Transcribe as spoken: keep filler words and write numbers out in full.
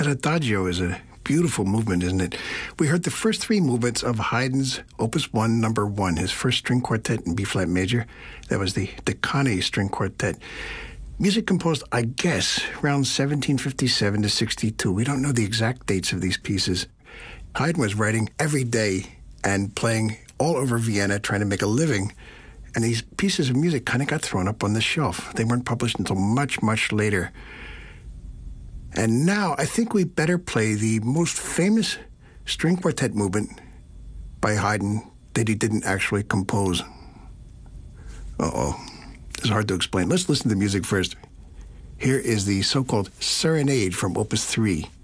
That Adagio is a beautiful movement, isn't it? We heard the first three movements of Haydn's Opus one, number one, his first string quartet in B-flat major. That was the Decani string quartet. Music composed, I guess, around seventeen fifty-seven to sixty-two. We don't know the exact dates of these pieces. Haydn was writing every day and playing all over Vienna, trying to make a living. And these pieces of music kind of got thrown up on the shelf. They weren't published until much, much later. And now I think we better play the most famous string quartet movement by Haydn that he didn't actually compose. Uh-oh. It's hard to explain. Let's listen to the music first. Here is the so-called Serenade from Opus three.